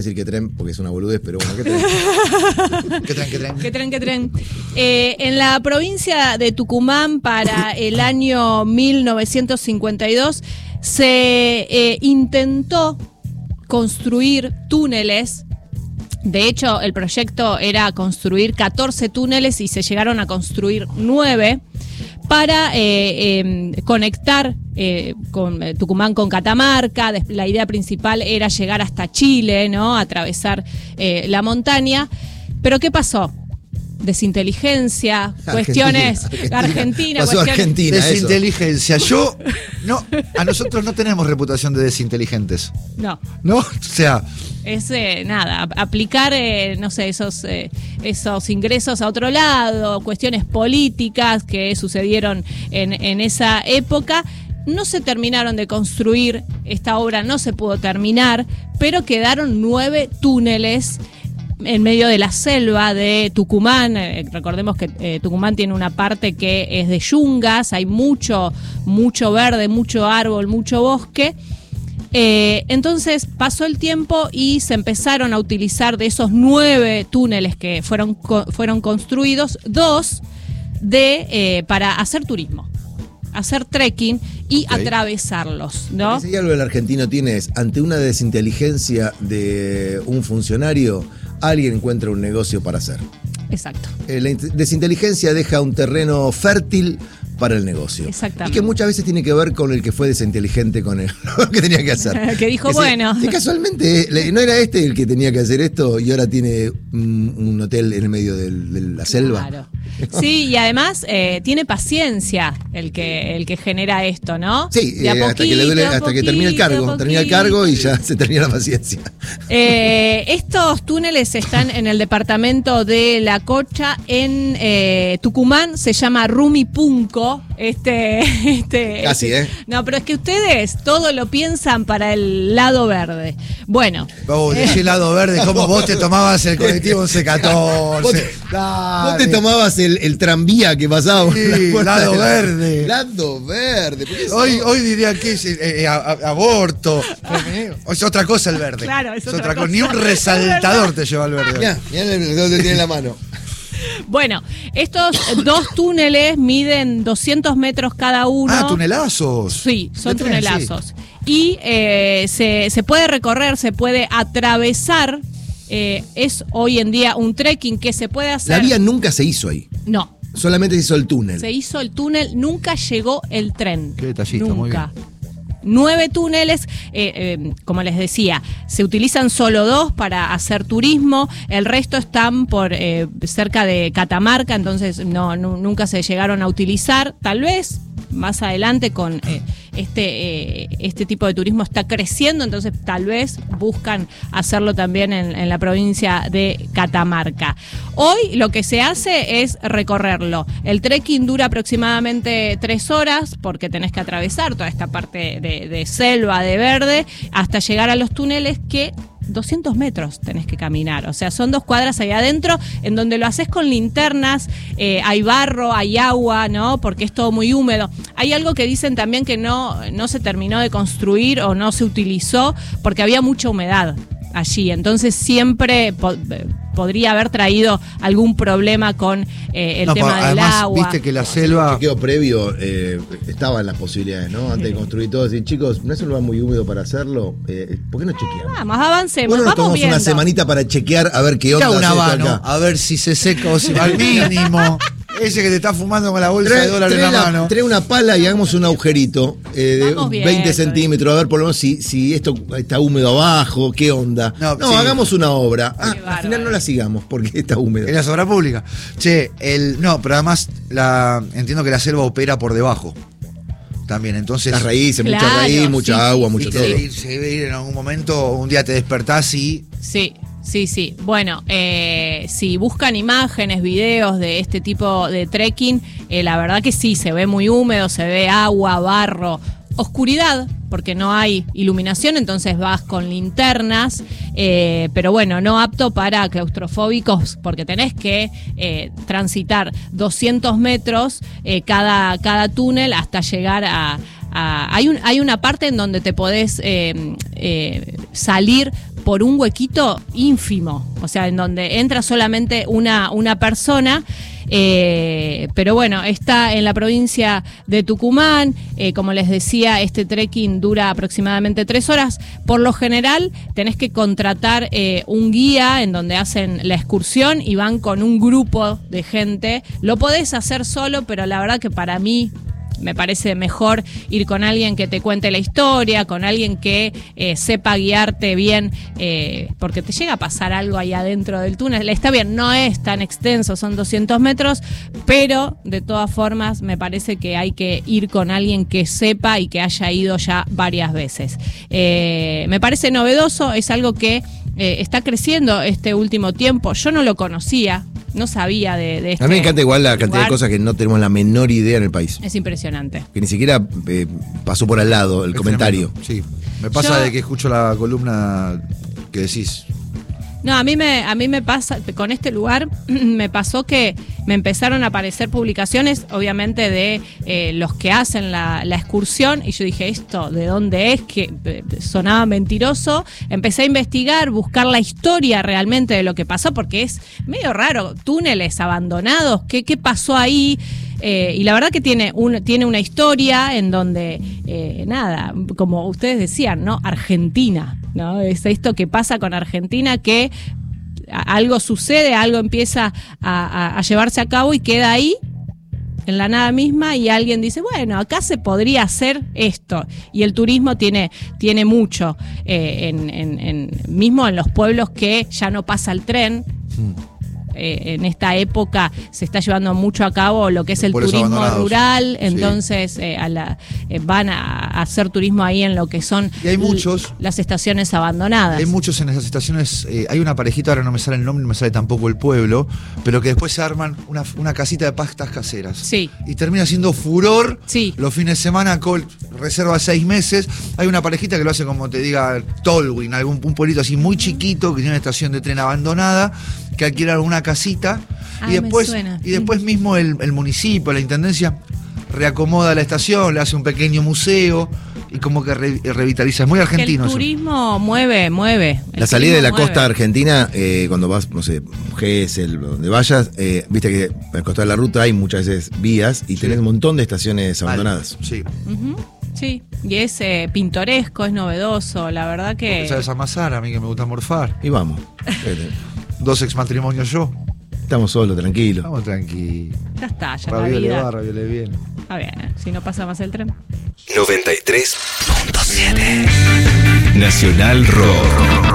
decir que tren, porque es una boludez, pero bueno, ¿qué tren? ¿Qué tren? En la provincia de Tucumán, para el año 1952, se intentó construir túneles. De hecho, el proyecto era construir 14 túneles y se llegaron a construir 9 para conectar con Tucumán con Catamarca. La idea principal era llegar hasta Chile, ¿no? Atravesar la montaña. Pero ¿qué pasó? Desinteligencia, cuestiones Argentina. Pasó cuestiones, Argentina. Desinteligencia. A nosotros no tenemos reputación de desinteligentes. No. ¿No? O sea, es aplicar, no sé, esos ingresos a otro lado, cuestiones políticas que sucedieron en esa época. No se terminaron de construir, esta obra no se pudo terminar, pero quedaron 9 túneles en medio de la selva de Tucumán. Recordemos que Tucumán tiene una parte que es de yungas, hay mucho verde, mucho árbol, mucho bosque. Entonces pasó el tiempo y se empezaron a utilizar de esos 9 túneles que fueron construidos, 2 para hacer turismo, hacer trekking y atravesarlos, ¿no? Si algo el argentino tiene es, ante una desinteligencia de un funcionario, alguien encuentra un negocio para hacer. Exacto. La desinteligencia deja un terreno fértil para el negocio. Exactamente. Y que muchas veces tiene que ver con el que fue desinteligente con lo que tenía que hacer. Que dijo, bueno. Que casualmente no era este el que tenía que hacer esto y ahora tiene un hotel en el medio de la selva. Claro. Sí, y además tiene paciencia el que genera esto, ¿no? Sí, hasta que termina el cargo. Termina el cargo y ya se termina la paciencia. Estos túneles están en el departamento de La Cocha, en Tucumán. Se llama Rumipunco. Casi, No, pero es que ustedes todo lo piensan para el lado verde. Bueno. Ese lado verde, ¿cómo vos te tomabas el colectivo 1114? Vos te tomabas el tranvía que pasaba. Sí, lado verde. Lado verde. Hoy diría que es aborto. Es otra cosa el verde. Claro, es otra cosa. Ni un resaltador te lleva el verde. Mirá lo que tiene en la mano. Bueno, estos 2 túneles miden 200 metros cada uno. Ah, tunelazos. Sí, son tunelazos. Sí. Y se puede recorrer, se puede atravesar. Es hoy en día un trekking que se puede hacer. La vía nunca se hizo ahí. No. Solamente se hizo el túnel. Se hizo el túnel, nunca llegó el tren. Qué detallista, nunca. Muy bien. 9 túneles, como les decía, se utilizan solo 2 para hacer turismo, el resto están por cerca de Catamarca, entonces nunca se llegaron a utilizar. Tal vez más adelante con este tipo de turismo está creciendo, entonces tal vez buscan hacerlo también en la provincia de Catamarca. Hoy lo que se hace es recorrerlo. El trekking dura aproximadamente 3 horas porque tenés que atravesar toda esta parte de selva, de verde, hasta llegar a los túneles que 200 metros tenés que caminar, o sea, son 2 cuadras ahí adentro, en donde lo haces con linternas, hay barro, hay agua, ¿no? Porque es todo muy húmedo. Hay algo que dicen también que no se terminó de construir o no se utilizó porque había mucha humedad allí, entonces siempre podría haber traído algún problema con el tema del además, agua. Viste que la selva... El chequeo previo estaban las posibilidades, ¿no? Antes de construir todo, decir, chicos, ¿no es un lugar muy húmedo para hacerlo? ¿Por qué no chequeamos? Vamos, avancemos, Bueno, nos vamos tomamos viendo. una semanita para chequear a ver qué onda. un habano, acá. a ver si se seca o si va al mínimo. Ese que te está fumando con la bolsa de dólares en la mano. Trae una pala y hagamos un agujerito de Vamos 20 viendo. centímetros, a ver por lo menos si esto está húmedo abajo, qué onda. No, sí. Hagamos una obra. Al bárbaro. final no la sigamos porque está húmedo. En la obra pública. Pero además entiendo que la selva opera por debajo. También, entonces. Las raíces, Claro, mucha raíz, mucha sí, agua, sí, mucho y todo. se debe ir en algún momento, un día te despertás y... Sí. Bueno, si buscan imágenes, videos de este tipo de trekking, la verdad que sí, se ve muy húmedo, se ve agua, barro, oscuridad, porque no hay iluminación, entonces vas con linternas, pero bueno, no apto para claustrofóbicos, porque tenés que transitar 200 metros cada túnel hasta llegar a... Hay una parte en donde te podés salir por un huequito ínfimo, o sea, en donde entra solamente una persona. Pero bueno, está en la provincia de Tucumán. Como les decía, este trekking dura aproximadamente 3 horas. Por lo general tenés que contratar un guía en donde hacen la excursión y van con un grupo de gente. Lo podés hacer solo, pero la verdad que para mí me parece mejor ir con alguien que te cuente la historia, con alguien que sepa guiarte bien, porque te llega a pasar algo ahí adentro del túnel. Está bien, no es tan extenso, son 200 metros, pero de todas formas me parece que hay que ir con alguien que sepa y que haya ido ya varias veces. Me parece novedoso, es algo que está creciendo este último tiempo. Yo no lo conocía. No sabía de este. A mí me encanta igual la cantidad de cosas que no tenemos la menor idea en el país. Es impresionante. Que ni siquiera pasó por al lado el comentario. Sí, me pasa de que escucho la columna que decís. No, a mí me pasa, con este lugar, me pasó que me empezaron a aparecer publicaciones, obviamente, de los que hacen la excursión, y yo dije, ¿esto de dónde es? Que sonaba mentiroso. Empecé a investigar, buscar la historia realmente de lo que pasó, porque es medio raro, túneles abandonados, ¿qué pasó ahí? Y la verdad que tiene una historia en donde, nada, como ustedes decían, ¿no? Argentina, ¿no? Es esto que pasa con Argentina, que algo sucede, algo empieza a llevarse a cabo y queda ahí, en la nada misma, y alguien dice, bueno, acá se podría hacer esto. Y el turismo tiene mucho, mismo en los pueblos que ya no pasa el tren. En esta época se está llevando mucho a cabo lo que es el turismo rural, entonces van a hacer turismo ahí en lo que son y hay muchos, las estaciones abandonadas. Hay muchos en esas estaciones, hay una parejita, ahora no me sale el nombre, no me sale tampoco el pueblo, pero que después se arman una casita de pastas caseras. Sí. Y termina siendo furor los fines de semana, reserva 6 meses. Hay una parejita que lo hace, como te diga, Tolwyn, un pueblito así muy chiquito que tiene una estación de tren abandonada, que alquila alguna casita y después mismo el municipio, la intendencia reacomoda la estación, le hace un pequeño museo y como que revitaliza. Es muy argentino. El turismo mueve. La salida de la costa argentina, cuando vas, no sé, Gesell, donde vayas, viste que al costado de la ruta hay muchas veces vías y tenés un montón de estaciones abandonadas. Sí. Sí, y es pintoresco, es novedoso, la verdad que... ¿Sabes amasar? A mí que me gusta morfar. Y vamos. 2 exmatrimonios yo. Estamos solos, tranquilos. Estamos tranquilos. Ya está, ya raviole la vida. Raviole bien. Está bien, si no pasa más el tren. 93.7 Nacional Rock.